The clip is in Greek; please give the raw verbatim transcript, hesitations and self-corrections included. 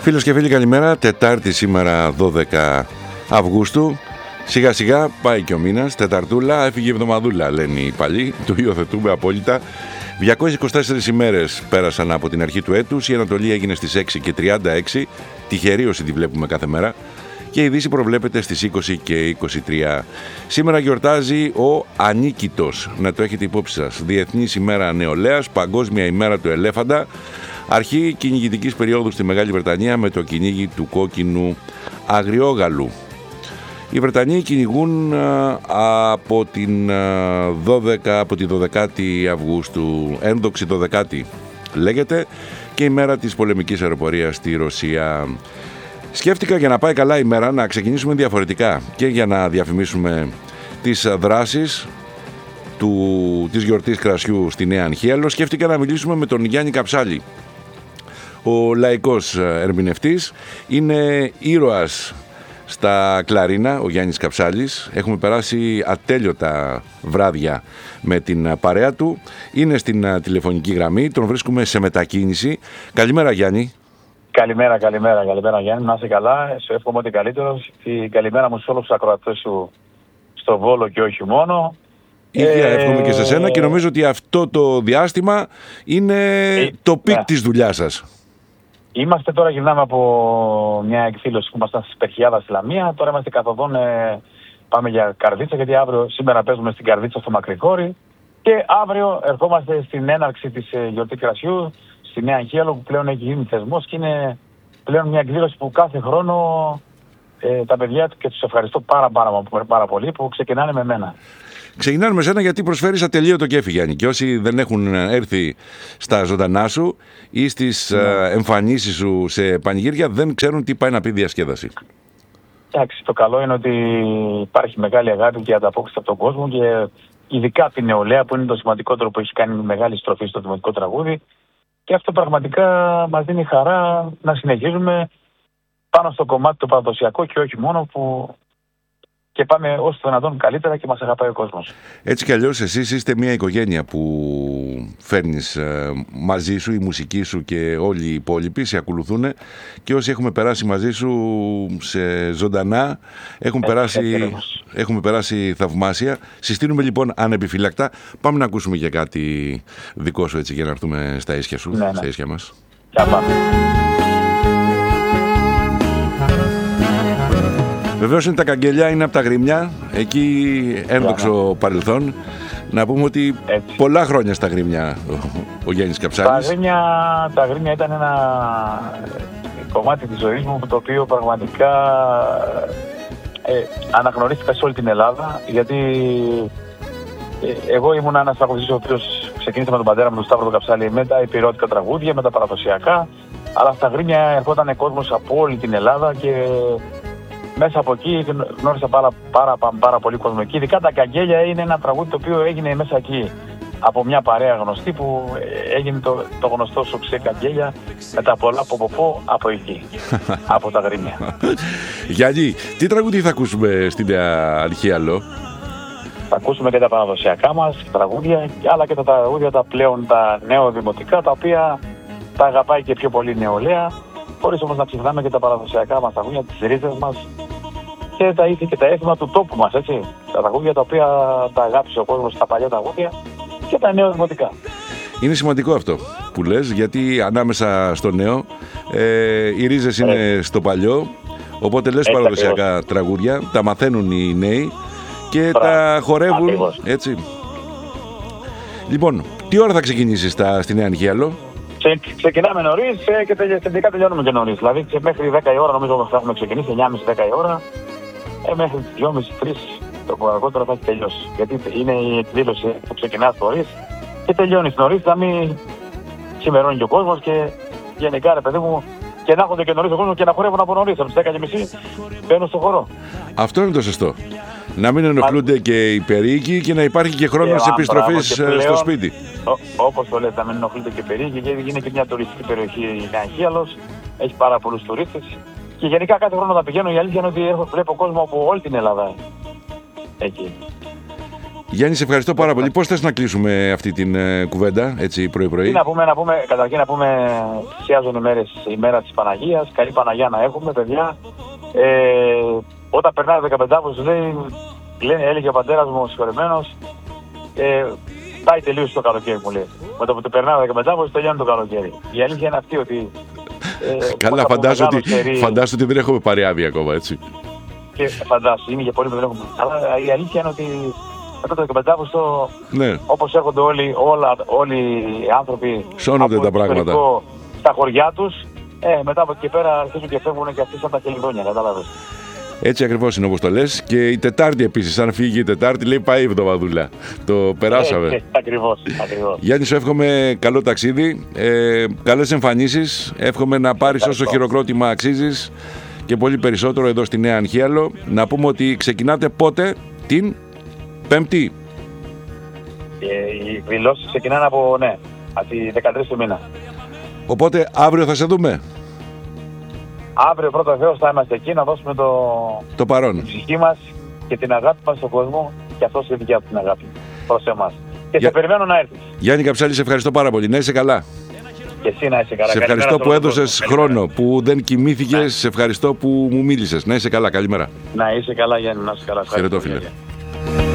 Φίλες και φίλοι, καλημέρα. Τετάρτη σήμερα, δώδεκα Αυγούστου. Σιγά σιγά πάει και ο μήνας. Τεταρτούλα, έφυγε η εβδομαδούλα, λένε οι παλιοί. Το υιοθετούμε απόλυτα. διακόσιες είκοσι τέσσερις ημέρες πέρασαν από την αρχή του έτους. Η Ανατολή έγινε στις έξι και τριάντα έξι. Τυχερή όσοι τη βλέπουμε κάθε μέρα. Και η Δύση προβλέπεται στις είκοσι και είκοσι τρία. Σήμερα γιορτάζει ο Ανίκητος. Να το έχετε υπόψη σας. Διεθνής ημέρα νεολαίας, Παγκόσμια ημέρα του ελέφαντα. Αρχή κυνηγητικής περίοδου στη Μεγάλη Βρετανία με το κυνήγι του κόκκινου αγριόγαλου. Οι Βρετανοί κυνηγούν από, την δώδεκα, από τη δωδεκάτη Αυγούστου, ένδοξη δωδεκάτη λέγεται, και η μέρα της πολεμικής αεροπορίας στη Ρωσία. Σκέφτηκα για να πάει καλά η μέρα να ξεκινήσουμε διαφορετικά και για να διαφημίσουμε τις δράσεις του, της γιορτής κρασιού στη Νέα Αγχίαλο. Σκέφτηκα να μιλήσουμε με τον Γιάννη Καψάλη. Ο λαϊκός ερμηνευτής είναι ήρωας στα κλαρίνα, ο Γιάννης Καψάλης. Έχουμε περάσει ατέλειωτα βράδια με την παρέα του. Είναι στην τηλεφωνική γραμμή, τον βρίσκουμε σε μετακίνηση. Καλημέρα, Γιάννη. Καλημέρα, καλημέρα, καλημέρα Γιάννη, να είσαι καλά, σου εύχομαι ό,τι καλύτερο. Την καλημέρα μου σε όλους τους ακροατές σου στο Βόλο και όχι μόνο. Ίδια ε... εύχομαι και σε σένα και νομίζω ότι αυτό το διάστημα είναι ε... το πικ ναι. της δουλειάς σας. Είμαστε τώρα, γυρνάμε από μια εκδήλωση που ήμασταν στις Περχιάδα στη Λαμία, τώρα είμαστε καθοδόν, ε, πάμε για Καρδίτσα, γιατί αύριο, σήμερα παίζουμε στην Καρδίτσα στο Μακρικόρι και αύριο ερχόμαστε στην έναρξη της ε, γιορτής κρασιού στη Νέα Αγχίαλο, που πλέον έχει γίνει θεσμός και είναι πλέον μια εκδήλωση που κάθε χρόνο ε, τα παιδιά του, και τους ευχαριστώ πάρα, πάρα, πάρα πολύ, που ξεκινάνε με μένα. Ξεκινάνε με σένα γιατί προσφέρεις ατελείωτο κέφι, Γιάννη, και όσοι δεν έχουν έρθει στα ζωντανά σου ή στις ναι. ε, εμφανίσεις σου σε πανηγύρια δεν ξέρουν τι πάει να πει διασκέδαση. Εντάξει, το καλό είναι ότι υπάρχει μεγάλη αγάπη και ανταπόκριση από τον κόσμο και ειδικά από την νεολαία, που είναι το σημαντικότερο, που έχει κάνει μεγάλη στροφή στο δημοτικό τραγούδι. Και αυτό πραγματικά μας δίνει χαρά να συνεχίζουμε πάνω στο κομμάτι το παραδοσιακό και όχι μόνο, που και πάμε όσο το δυνατόν καλύτερα και μας αγαπάει ο κόσμος. Έτσι κι αλλιώς εσείς είστε μια οικογένεια που φέρνεις ε, μαζί σου, η μουσική σου και όλοι οι υπόλοιποι σε ακολουθούν, και όσοι έχουμε περάσει μαζί σου σε ζωντανά έχουμε, έτσι, περάσει, έχουμε περάσει θαυμάσια. Συστήνουμε λοιπόν ανεπιφύλακτα. Πάμε να ακούσουμε για κάτι δικό σου, έτσι, για να έρθουμε στα ίσια σου, ναι, ναι. στα ίσια μας. Για πάμε. Βεβαίως είναι τα καγγελιά, είναι από τα Γρήμια, εκεί ένδοξο παρελθόν. Να πούμε ότι έτσι. πολλά χρόνια στα Γρήμια ο, ο Γιάννης Καψάλης. Τα Γρήμια, τα Γρήμια ήταν ένα κομμάτι της ζωής μου, το οποίο πραγματικά ε, αναγνωρίστηκα σε όλη την Ελλάδα, γιατί ε, εγώ ήμουν ένας τραγουδιστής ο οποίος ξεκίνησε με τον πατέρα μου, τον Σταύρο τον Καψάλη, με τα υπηρεώτικα τραγούδια, με τα παραδοσιακά, αλλά στα Γρήμια ερχόταν κόσμος από όλη την Ελλάδα και μέσα από εκεί γνώρισα πάρα, πάρα, πάρα, πάρα πολύ κόσμο εκεί. Ειδικά τα καγγέλια είναι ένα τραγούδι το οποίο έγινε μέσα εκεί από μια παρέα γνωστή, που έγινε το, το γνωστό σου ξέ καγγέλια με τα πολλά ποποπό από εκεί, από τα Γρήμια. Γιάννη, τι τραγούδι θα ακούσουμε στην Νέα Αγχίαλο? Θα ακούσουμε και τα παραδοσιακά μας τραγούδια, αλλά και τα τραγούδια τα πλέον τα νεοδημοτικά, τα οποία τα αγαπάει και πιο πολύ νεολαία, χωρίς όμως να ξεχνάμε και τα παραδοσιακά μας τραγούδια, τις ρίζες μας και τα ήθη και τα έθιμα του τόπου μας, έτσι. Τα τραγούδια τα οποία τα αγάπησε ο κόσμος, τα παλιά τραγούδια και τα νέα δημοτικά. Είναι σημαντικό αυτό που λες, γιατί ανάμεσα στο νέο ε, οι ρίζες είναι έτσι. στο παλιό, οπότε λες έτσι, παραδοσιακά ακριβώς. τραγούδια, τα μαθαίνουν οι νέοι και Μπράβο. τα χορεύουν, ακριβώς. έτσι. Λοιπόν, τι ώρα θα ξεκινήσεις στα, στη Νέα Αγχίαλο? Ξεκινάμε νωρίς και τελικά τελειώνουμε και νωρίς. Δηλαδή μέχρι δέκα η ώρα νομίζω θα έχουμε ξεκινήσει, εννιά και μισή δέκα η ώρα. Ε, μέχρι τις δυόμισι τρεις το αργότερο θα έχει τελειώσει. Γιατί είναι η εκδήλωση που ξεκινάς νωρίς και τελειώνεις νωρίς, να μην ξημερώνει και ο κόσμος και γενικά, ρε παιδί μου, και να έρχονται και νωρίς ο κόσμος και να χορεύουν από νωρίς. Από τις δέκα και μισή μπαίνουν στο χορό. Αυτό είναι το σωστό. Να μην ενοχλούνται και οι περίοικοι και να υπάρχει και χρόνος επιστροφής στο σπίτι. Όπως το λες, να μην ενοχλούνται και οι περίοικοι, γιατί είναι και μια τουριστική περιοχή η Νέα Αγχίαλος, έχει πάρα πολλούς τουρίστες. Και γενικά κάθε χρόνο θα πηγαίνω, η αλήθεια είναι ότι έχω, βλέπω κόσμο από όλη την Ελλάδα εκεί. Γιάννη, σε ευχαριστώ πάρα πολύ. Πώς θες να κλείσουμε αυτή την ε, κουβέντα, έτσι πρωί-πρωί? Τι να πούμε, να πούμε, καταρχήν να πούμε θυσιάζουν ημέρες, η μέρα της Παναγίας. Καλή Παναγιά να έχουμε, παιδιά. Ε, όταν περνάει ο δεκαπέντε Αυγούστου, λέει, λένε, έλεγε ο πατέρας μου, ο συγχωρεμένος, ε, πάει τελείως το καλοκαίρι, μου λέει. Με το που το περνάει ο δεκαπέντε Αυγούστου, τελειώνει το καλοκαίρι. Η αλήθεια είναι αυτή ότι. Ε, Καλά, φαντάζομαι ότι, σερί... φαντάσου ότι δεν έχουμε πάρει άδεια ακόμα, έτσι. Και φαντάσου, είναι και πολύ που δεν έχουμε. Αλλά η αλήθεια είναι ότι μετά το δεκαπέντε Αυγούστου, ναι, όπως έρχονται όλοι, όλα, όλοι οι άνθρωποι. Σώνονται τα πράγματα. Στα χωριά τους, ε, μετά από εκεί πέρα αρχίζουν και φεύγουν και αυτοί σαν τα χελιδόνια, κατάλαβες. Έτσι ακριβώς είναι όπως το λες. Και η Τετάρτη επίσης, αν φύγει η Τετάρτη, λέει πάει η εβδομαδούλα. Το περάσαμε. Ε, ακριβώς, ακριβώς. Γιάννη, σου εύχομαι καλό ταξίδι, ε, καλές εμφανίσεις. Εύχομαι να πάρεις όσο χειροκρότημα αξίζεις και πολύ περισσότερο εδώ στη Νέα Αγχίαλο. Να πούμε ότι ξεκινάτε πότε? Την Πέμπτη. Ε, οι δηλώσεις ξεκινάνε από, ναι, από τη δεκατρείς του μήνα. Οπότε αύριο θα σε δούμε. Αύριο πρώτα Θεός θα είμαστε εκεί να δώσουμε το, το παρόν. Την ψυχή μας και την αγάπη μας στον κόσμο και αυτός η δικιά του την αγάπη προς εμάς. Και Για... σε περιμένω να έρθεις. Γιάννη Καψάλη, σε ευχαριστώ πάρα πολύ. Να είσαι καλά. Και εσύ να είσαι καλά. Σε ευχαριστώ που έδωσες χρόνο, που δεν κοιμήθηκες. Ναι. Σε ευχαριστώ που μου μίλησες. Να είσαι καλά. Καλημέρα. Να είσαι καλά, Γιάννη. Να είσαι καλά. Χαιρετώ, φίλε.